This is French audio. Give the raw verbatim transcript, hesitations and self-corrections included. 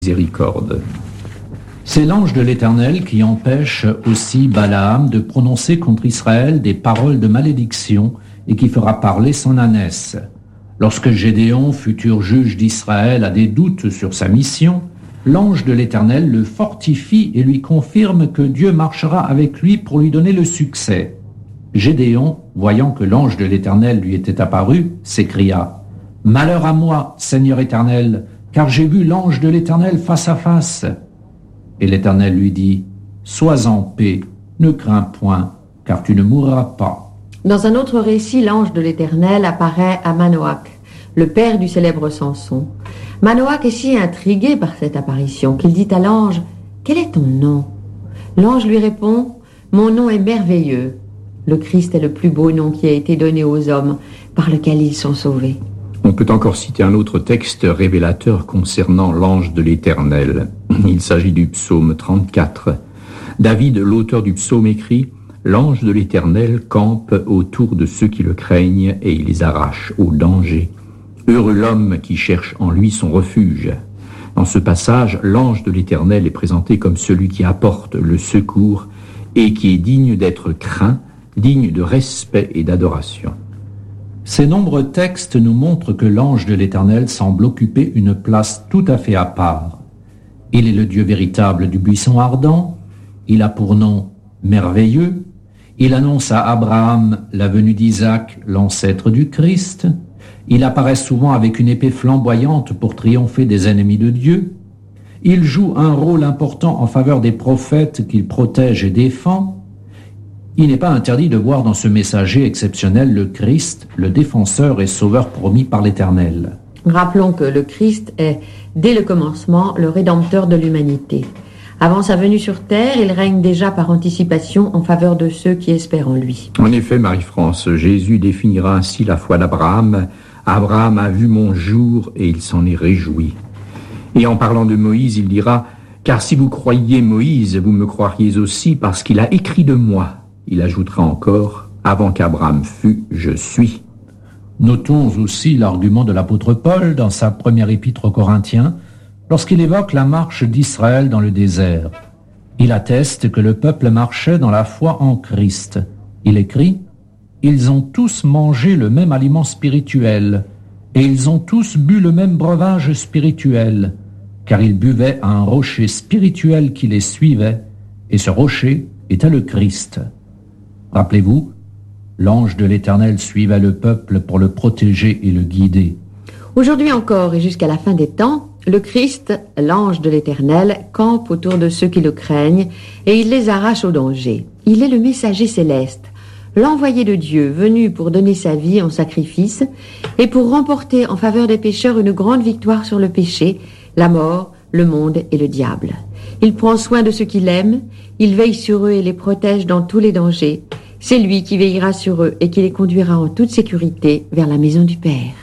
miséricorde. C'est l'ange de l'Éternel qui empêche aussi Balaam de prononcer contre Israël des paroles de malédiction et qui fera parler son ânesse. Lorsque Gédéon, futur juge d'Israël, a des doutes sur sa mission, l'ange de l'Éternel le fortifie et lui confirme que Dieu marchera avec lui pour lui donner le succès. Gédéon, voyant que l'ange de l'Éternel lui était apparu, s'écria « Malheur à moi, Seigneur Éternel, car j'ai vu l'ange de l'Éternel face à face. » Et l'Éternel lui dit « Sois en paix, ne crains point, car tu ne mourras pas. » Dans un autre récit, l'ange de l'Éternel apparaît à Manoach, le père du célèbre Samson. Manoach est si intrigué par cette apparition qu'il dit à l'ange « Quel est ton nom ?» L'ange lui répond « Mon nom est merveilleux. » Le Christ est le plus beau nom qui a été donné aux hommes, par lequel ils sont sauvés. On peut encore citer un autre texte révélateur concernant l'ange de l'Éternel. Il s'agit du psaume trente-quatre. David, l'auteur du psaume, écrit « L'ange de l'Éternel campe autour de ceux qui le craignent et il les arrache au danger. Heureux l'homme qui cherche en lui son refuge. » Dans ce passage, l'ange de l'Éternel est présenté comme celui qui apporte le secours et qui est digne d'être craint, digne de respect et d'adoration. Ces nombreux textes nous montrent que l'ange de l'Éternel semble occuper une place tout à fait à part. Il est le Dieu véritable du buisson ardent, il a pour nom merveilleux, il annonce à Abraham la venue d'Isaac, l'ancêtre du Christ, il apparaît souvent avec une épée flamboyante pour triompher des ennemis de Dieu, il joue un rôle important en faveur des prophètes qu'il protège et défend. Il n'est pas interdit de voir dans ce messager exceptionnel le Christ, le défenseur et sauveur promis par l'Éternel. Rappelons que le Christ est, dès le commencement, le rédempteur de l'humanité. Avant sa venue sur terre, il règne déjà par anticipation en faveur de ceux qui espèrent en lui. En effet, Marie-France, Jésus définira ainsi la foi d'Abraham. Abraham a vu mon jour et il s'en est réjoui. Et en parlant de Moïse, il dira « Car si vous croyiez Moïse, vous me croiriez aussi parce qu'il a écrit de moi. » Il ajoutera encore « Avant qu'Abraham fût, je suis ». Notons aussi l'argument de l'apôtre Paul dans sa première épître aux Corinthiens, lorsqu'il évoque la marche d'Israël dans le désert. Il atteste que le peuple marchait dans la foi en Christ. Il écrit « Ils ont tous mangé le même aliment spirituel, et ils ont tous bu le même breuvage spirituel, car ils buvaient à un rocher spirituel qui les suivait, et ce rocher était le Christ. » Rappelez-vous, l'ange de l'Éternel suivait le peuple pour le protéger et le guider. Aujourd'hui encore et jusqu'à la fin des temps, le Christ, l'ange de l'Éternel, campe autour de ceux qui le craignent et il les arrache au danger. Il est le messager céleste, l'envoyé de Dieu venu pour donner sa vie en sacrifice et pour remporter en faveur des pécheurs une grande victoire sur le péché, la mort, le monde et le diable. Il prend soin de ceux qu'il aime, il veille sur eux et les protège dans tous les dangers. C'est lui qui veillera sur eux et qui les conduira en toute sécurité vers la maison du Père.